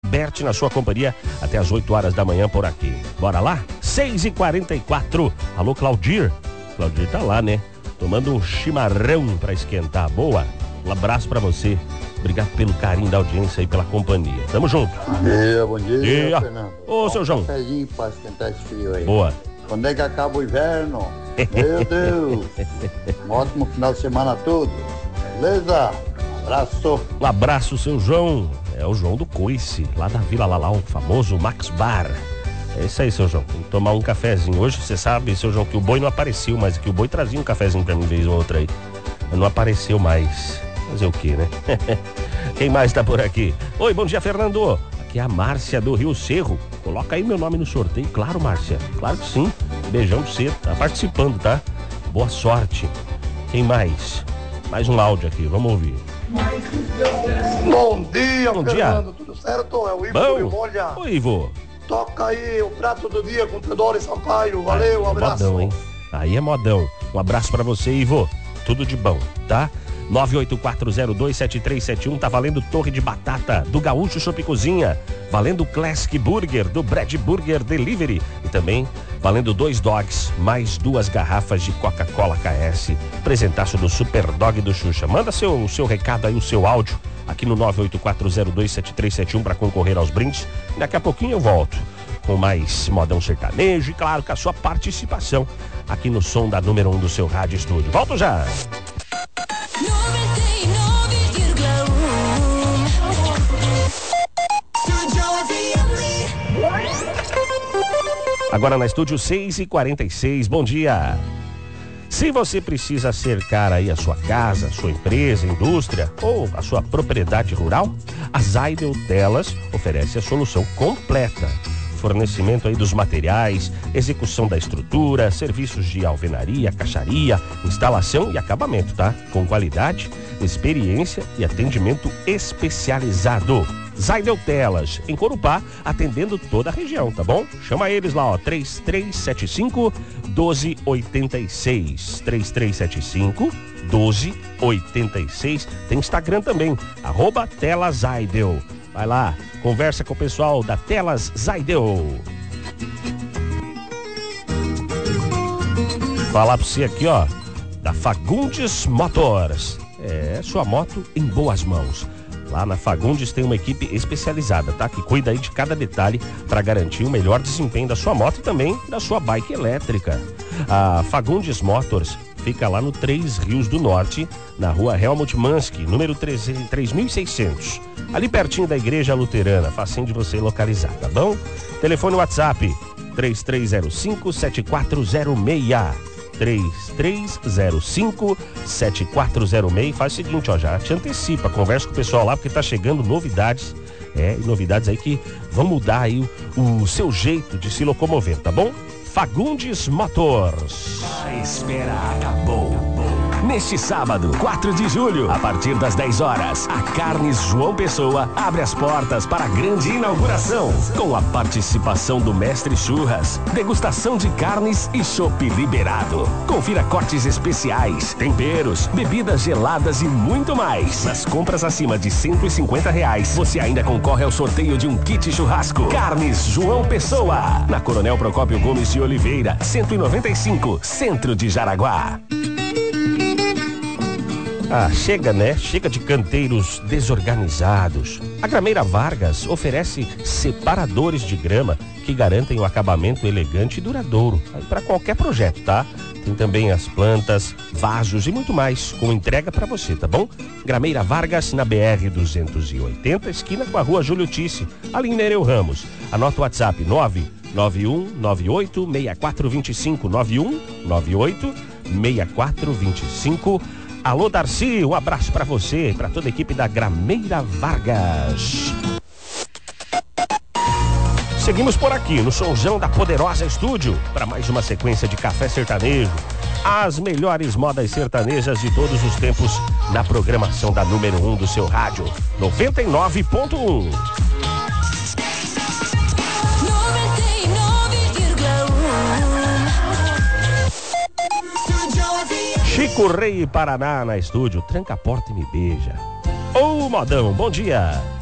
Bert na sua companhia até as 8 horas da manhã por aqui. Bora lá? 6h44. Alô, Claudir. Claudir tá lá, né? Tomando um chimarrão pra esquentar. Boa. Um abraço pra você. Obrigado pelo carinho da audiência e pela companhia. Tamo junto. Bom dia, Fernando. Ô, seu João. Um cafezinho pra esquentar esse frio aí. Boa. Quando é que acaba o inverno? Meu Deus. Um ótimo final de semana a todos. Beleza? Abraço. Um abraço, seu João. É o João do Coice, lá da Vila Lalau, o famoso Max Bar. É isso aí, seu João. Tem que tomar um cafezinho. Hoje, você sabe, seu João, que o boi não apareceu, mas que o boi trazia um cafezinho pra mim, vez ou outra aí. Mas não apareceu mais. Fazer o quê, né? Quem mais tá por aqui? Oi, bom dia, Fernando. Aqui é a Márcia do Rio Cerro. Coloca aí meu nome no sorteio. Claro, Márcia. Claro que sim. Beijão pra você. Tá participando, tá? Boa sorte. Quem mais? Mais um áudio aqui. Vamos ouvir. Bom dia, Bom Fernando. dia. Tudo certo? É o Ivo. Bom. Oi, Ivo. Toca aí o prato do dia com Teodoro e Sampaio. Valeu, um abraço. Modão, hein? Aí é modão. Um abraço pra você, Ivo. Tudo de bom, tá? 984027371, tá valendo torre de batata do Gaúcho Shop Cozinha, valendo Classic Burger do Brad Burger Delivery e também valendo 2 dogs, mais 2 garrafas de Coca-Cola KS, presentaço do Super Dog do Xuxa. Manda seu recado aí, o seu áudio aqui no 984027371 para concorrer aos brindes. Daqui a pouquinho eu volto com mais modão sertanejo e claro, com a sua participação aqui no som da número 1 do seu rádio estúdio. Volto já! Agora na estúdio 6h46, bom dia. Se você precisa cercar aí a sua casa, sua empresa, indústria ou a sua propriedade rural, a Zaidel Telas oferece a solução completa. Fornecimento aí dos materiais, execução da estrutura, serviços de alvenaria, caixaria, instalação e acabamento, tá? Com qualidade, experiência e atendimento especializado. Zaidel Telas, em Corupá, atendendo toda a região, tá bom? Chama eles lá, ó, 3375-1286. 3375-1286. Tem Instagram também, @TelasZaidel. Vai lá, conversa com o pessoal da Telas Zaidel. Falar pra você aqui, ó, da Fagundes Motors. É, sua moto em boas mãos. Lá na Fagundes tem uma equipe especializada, tá? Que cuida aí de cada detalhe para garantir o melhor desempenho da sua moto e também da sua bike elétrica. A Fagundes Motors fica lá no 3 Rios do Norte, na rua Helmut Mansky, número 3600. Ali pertinho da Igreja Luterana, facinho de você localizar, tá bom? Telefone WhatsApp 3305-7406. 3305-7406. Faz o seguinte, ó, já te antecipa, conversa com o pessoal lá, porque tá chegando novidades, novidades aí que vão mudar aí o seu jeito de se locomover, tá bom? Fagundes Motors. A espera acabou. Neste sábado, 4 de julho, a partir das 10 horas, a Carnes João Pessoa abre as portas para a grande inauguração, com a participação do Mestre Churras, degustação de carnes e chopp liberado. Confira cortes especiais, temperos, bebidas geladas e muito mais. Nas compras acima de R$150, você ainda concorre ao sorteio de um kit churrasco. Carnes João Pessoa, na Coronel Procópio Gomes de Oliveira, 195, Centro de Jaraguá. Ah, chega, né? Chega de canteiros desorganizados. A Grameira Vargas oferece separadores de grama que garantem o acabamento elegante e duradouro para qualquer projeto, tá? Tem também as plantas, vasos e muito mais, com entrega para você, tá bom? Grameira Vargas, na BR 280, esquina com a rua Júlio Tisse, ali em Nereu Ramos. Anota o WhatsApp 991986425, 91986425. Alô, Darcy, um abraço pra você, pra toda a equipe da Grameira Vargas. Seguimos por aqui no Sonzão da Poderosa Estúdio para mais uma sequência de café sertanejo. As melhores modas sertanejas de todos os tempos na programação da número 1 do seu rádio, 99.1. Chico Rei Paraná na estúdio, tranca a porta e me beija. Ô, modão, bom dia.